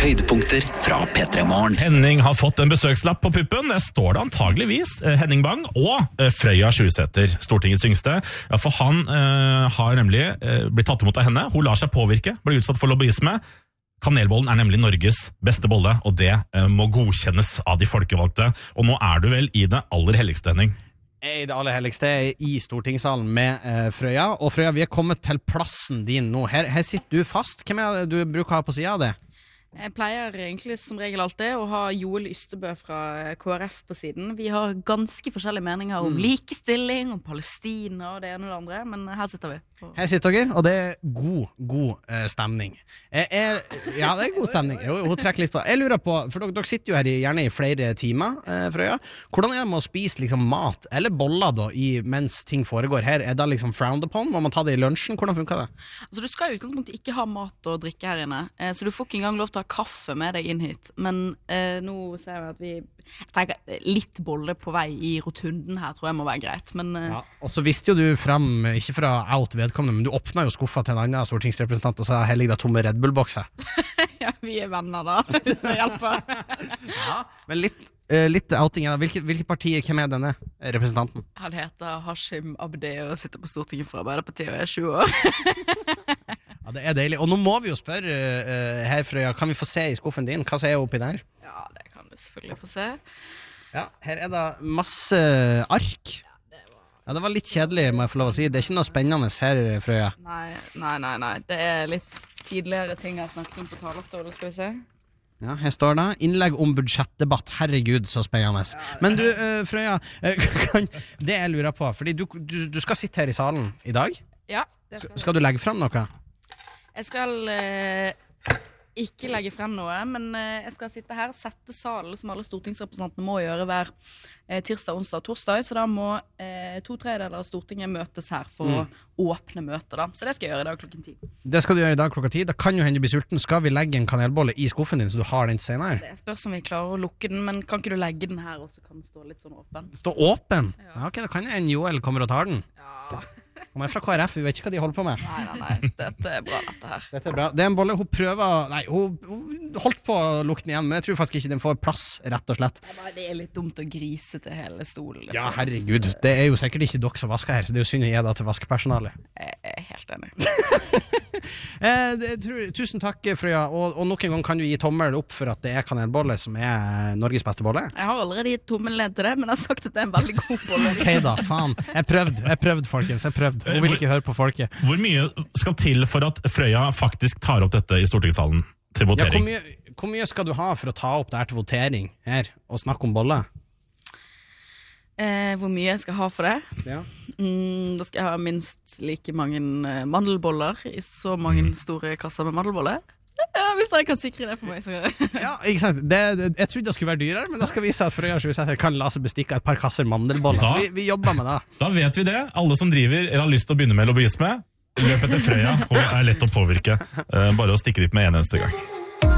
høydepunkter fra P3 Morgen. Henning har fått en besøkslapp på puppen. Der står det antageligvis Henning Bang og Frøya Sjusæter, Stortingets yngste. Ja, for han har nemlig blitt tatt imot av henne. Hun lar seg påvirke, blir utsatt for lobbyisme. Kanelbollen er nemlig Norges beste bolle, og det må godkjennes av de folkevalgte. Og nå er du vel i det aller helligste, Henning? I det aller helligste i Stortingssalen med Frøya. Og Frøya, vi er kommet til plassen din nå. Her sitter du fast. Hvem er det du bruker å ha på siden av det? Jeg pleier egentlig som regel alltid å ha Joel Ystebø fra KrF på siden. Vi har ganske forskjellige meninger om likestilling, om Palestina og det ene og det andre, men her sitter vi. Her sitter dere, og det er god stemning. Ja, det er god stemning. Hun trekker litt på. Jeg lurer på, for dere sitter jo her gjerne i flere timer, Frøya. Hvordan er det med å spise liksom mat eller boller da, mens ting foregår her? Er det liksom frowned upon? Må man ta det i lunsjen? Hvordan funker det? Altså, du skal i utgangspunktet ikke ha mat og drikke her inne, så du får ikke engang lov til å ha kaffe med deg inn hit. Men nå ser jeg at jeg tenker litt bolle på vei i rotunden her, tror jeg må være greit. Men, ja, og så visste jo du frem, ikke fra out vedkommende, men du åpnet jo skuffa til en annen stortingsrepresentant og sa her ligger det tomme Red Bull-bokser. Ja, vi er venner da, hvis det hjelper. Ja, men litt outing. Hvilke partier, hvem er denne representanten? Han heter Hashim Abdi og sitter på Stortinget for Arbeiderpartiet og er 20 år. Ja, det er deilig. Og nå må vi jo spørre her, Frøya, kan vi få se i skuffen din? Hva ser jeg oppi der? Ja, det kan du selvfølgelig få se. Ja, her er det masse ark. Ja, det var litt kjedelig, må jeg få lov å si. Det er ikke noe spennende her, Frøya. Nei. Det er litt tidligere ting jeg har snakket om på talerstolen, skal vi se. Ja, her står det. Innlegg om budsjettdebatt. Herregud, så spennende. Men du, Frøya, det jeg lurer på, fordi du skal sitte her i salen i dag? Ja. Skal du legge frem noe? Jeg skal ikke legge frem noe, men jeg skal sitte her og sette salen som alle stortingsrepresentantene må gjøre hver tirsdag, onsdag og torsdag, så da må 2/3 av Stortinget møtes her for å åpne møter da. Så det skal jeg gjøre i dag klokken 10. Det skal du gjøre i dag klokka 10. Da kan jo hende du blir sulten. Skal vi legge en kanelbolle i skuffen din, så du har den til senere? Det spørs om vi klarer å lukke den, men kan ikke du legge den her, og så kan den stå litt sånn åpen? Stå åpen? Ja, ok, da kan jeg en Joel kommer og tar den. Ja. Han er fra KrF, vi vet ikke hva de holder på med. Nei, dette er bra, dette her. Dette er bra. Det er en bolle, hun prøver. Nei, hun holdt på å lukte den igjen, men jeg tror faktisk ikke den får plass, rett og slett. Ja, det er litt dumt å grise til hele stolen. Ja, herregud, det er jo sikkert ikke dere som vasker her, så det er jo synd å gi det til vaskepersonalet. Jeg er helt enig. Tusen takk, Frøya, og nok en gang kan du gi tommel opp for at det er kanelbolle som er Norges beste bolle. Jeg har allerede gitt tommel ned til det, men jeg har sagt at det er en veldig god bolle. Ok da, faen. Jeg prøvd, folkens, jeg prøvd. Hun vil ikke høre på folket. Hvor mye skal til for at Frøya faktisk tar opp dette i stortingssalen til votering? Ja, hvor mye skal du ha for å ta opp det her til votering her, og snakke om bolle? Hvor mye jeg skal ha for det? Ja. Da skal jeg ha minst like mange mandelboller i så mange store kasser med mandelboller. Hvis dere kan sikre det for meg, så... Ja, ikke sant. Jeg trodde det skulle være dyrere, men da skal vi vise at Frøya Sjusæter kan la seg bestikke et par kasser mandelboller. Så vi jobber med det. Da vet vi det. Alle som driver eller har lyst til å begynne med lobbyisme, løp etter Frøya, og er lett å påvirke. Bare å stikke dit med en eneste gang.